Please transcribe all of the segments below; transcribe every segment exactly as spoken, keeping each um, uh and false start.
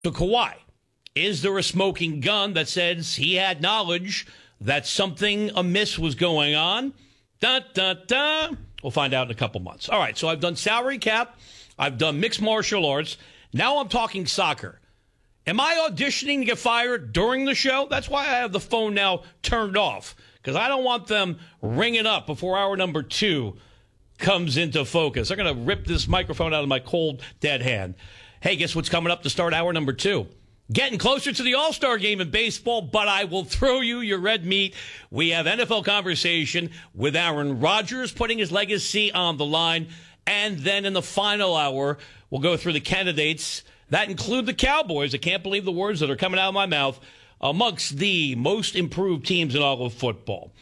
to Kawhi. Is there a smoking gun that says he had knowledge that something amiss was going on? Da, da, da. We'll find out in a couple months. All right, so I've done salary cap. I've done mixed martial arts. Now I'm talking soccer. Am I auditioning to get fired during the show? That's why I have the phone now turned off, because I don't want them ringing up before hour number two comes into focus. They're going to rip this microphone out of my cold, dead hand. Hey, guess what's coming up to start hour number two? Getting closer to the All-Star game in baseball, but I will throw you your red meat. We have N F L conversation with Aaron Rodgers putting his legacy on the line. And then in the final hour, we'll go through the candidates that include the Cowboys. I can't believe the words that are coming out of my mouth, amongst the most improved teams in all of football.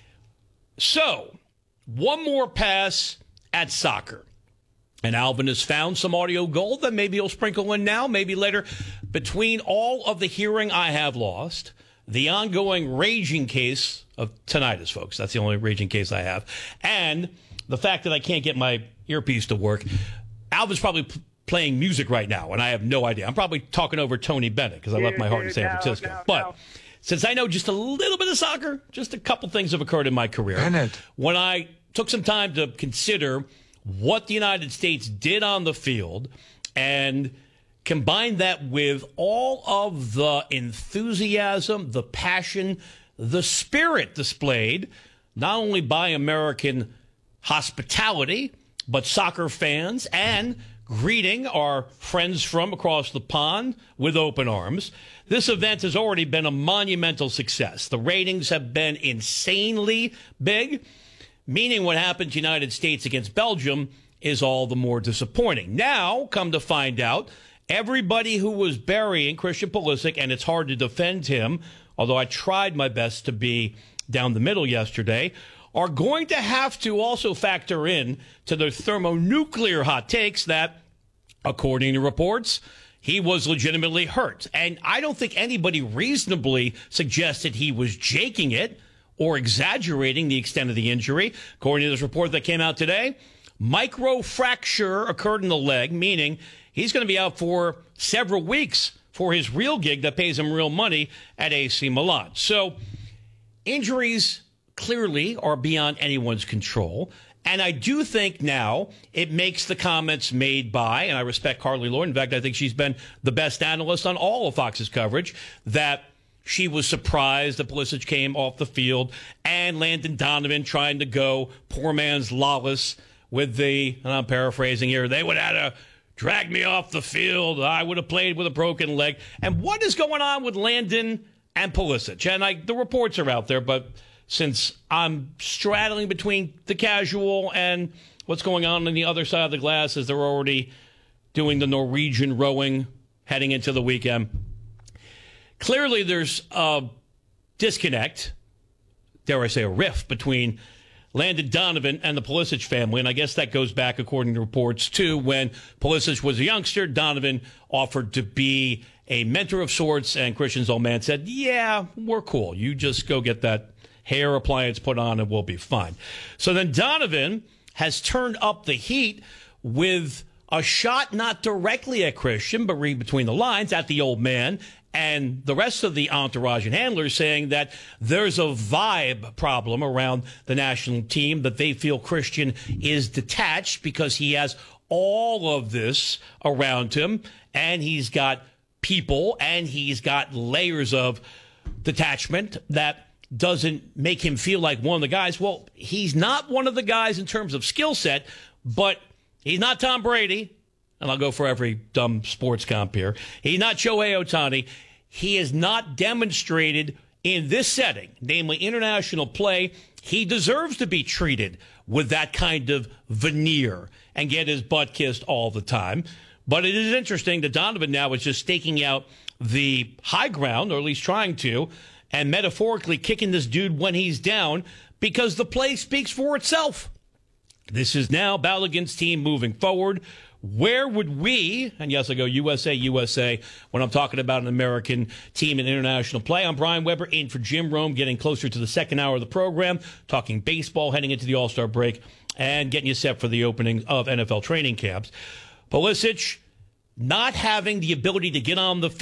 So, one more pass at soccer. And Alvin has found some audio gold that maybe he'll sprinkle in now, maybe later. Between all of the hearing I have lost, the ongoing raging case of tinnitus, folks, that's the only raging case I have, and the fact that I can't get my earpiece to work, Alvin's probably p- playing music right now, and I have no idea. I'm probably talking over Tony Bennett because I left my heart in San Francisco. No, no, but no. Since I know just a little bit of soccer, just a couple things have occurred in my career. Bennett. When I took some time to consider what the United States did on the field and combine that with all of the enthusiasm, the passion, the spirit displayed, not only by American hospitality, but soccer fans, and greeting our friends from across the pond with open arms. This event has already been a monumental success. The ratings have been insanely big, meaning what happened to the United States against Belgium is all the more disappointing. Now, come to find out, everybody who was burying Christian Pulisic, and it's hard to defend him, although I tried my best to be down the middle yesterday, are going to have to also factor in to their thermonuclear hot takes that, according to reports, he was legitimately hurt. And I don't think anybody reasonably suggested he was jaking it or exaggerating the extent of the injury. According to this report that came out today, microfracture occurred in the leg, meaning he's going to be out for several weeks for his real gig that pays him real money at A C Milan. So injuries clearly are beyond anyone's control. And I do think now it makes the comments made by, and I respect Carly Lloyd, in fact, I think she's been the best analyst on all of Fox's coverage, that she was surprised that Pulisic came off the field, and Landon Donovan trying to go poor man's Lawless with the, and I'm paraphrasing here, they would have to drag me off the field. I would have played with a broken leg. And what is going on with Landon and Pulisic? And I, the reports are out there, but since I'm straddling between the casual and what's going on on the other side of the glass as they're already doing the Norwegian rowing heading into the weekend, clearly there's a disconnect, dare I say a rift, between Landon Donovan and the Pulisic family. And I guess that goes back, according to reports, to when Pulisic was a youngster. Donovan offered to be a mentor of sorts, and Christian's old man said, yeah, we're cool. You just go get that hair appliance put on and we'll be fine. So then Donovan has turned up the heat with a shot not directly at Christian, but read between the lines at the old man and the rest of the entourage and handlers, saying that there's a vibe problem around the national team, that they feel Christian is detached because he has all of this around him, and he's got people and he's got layers of detachment that doesn't make him feel like one of the guys. Well, he's not one of the guys in terms of skill set, but he's not Tom Brady. And I'll go for every dumb sports comp here. He's not Shohei Ohtani. He has not demonstrated in this setting, namely international play, he deserves to be treated with that kind of veneer and get his butt kissed all the time. But it is interesting that Donovan now is just staking out the high ground, or at least trying to, and metaphorically kicking this dude when he's down, because the play speaks for itself. This is now Balogun's team moving forward. Where would we, and yes, I go U S A, U S A, when I'm talking about an American team in international play. I'm Brian Weber, in for Jim Rome, getting closer to the second hour of the program, talking baseball, heading into the All-Star break, and getting you set for the opening of N F L training camps. Pulisic not having the ability to get on the